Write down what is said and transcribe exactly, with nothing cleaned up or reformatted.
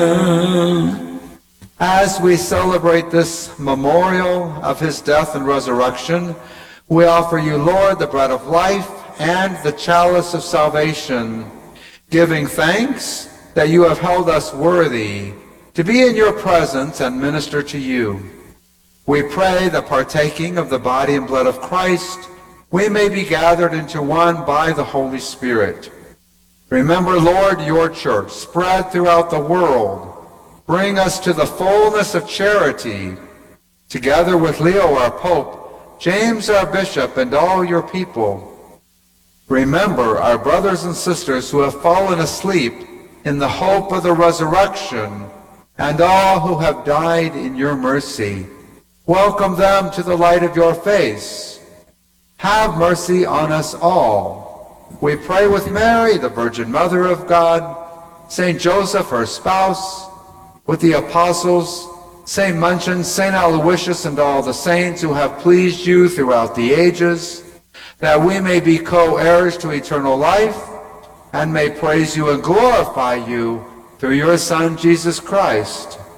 As we celebrate this memorial of his death and resurrection, we offer you, Lord, the bread of life and the chalice of salvation, giving thanks that you have held us worthy to be in your presence and minister to you. We pray that partaking of the body and blood of Christ, we may be gathered into one by the Holy Spirit. Remember, Lord, your church spread throughout the world. Bring us to the fullness of charity, together with Leo, our Pope, James, our Bishop, and all your people. Remember our brothers and sisters who have fallen asleep in the hope of the resurrection, and all who have died in your mercy. Welcome them to the light of your face. Have mercy on us all. We pray with Mary, the Virgin Mother of God, Saint Joseph, her spouse, with the apostles, Saint Munchen, Saint Aloysius, and all the saints who have pleased you throughout the ages, that we may be co-heirs to eternal life, and may praise you and glorify you through your Son, Jesus Christ.